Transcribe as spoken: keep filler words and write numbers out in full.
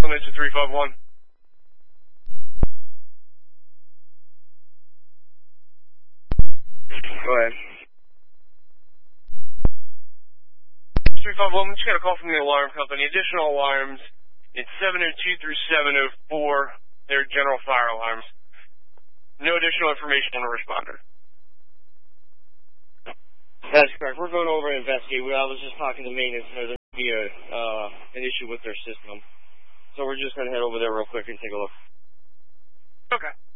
Engine three five one. Go ahead. three five one, we just got a call from the alarm company. Additional alarms in seven oh two through seven oh four. They're general fire alarms. No additional information on the responder. That's correct. We're going over and investigate. I was just talking to maintenance. There may be a, uh, an issue with their system. So we're just going to head over there real quick and take a look. Okay.